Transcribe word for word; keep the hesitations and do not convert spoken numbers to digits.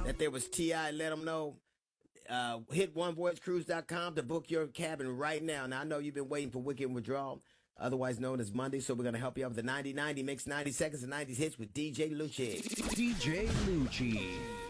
that there was T I. Let them know. Uh, hit one voice cruise dot com to book your cabin right now. Now, I know you've been waiting for Wicked Withdrawal, otherwise known as Monday, so we're going to help you out with the ninety ninety mix, ninety seconds of nineties hits with D J Lucci. D J Lucci.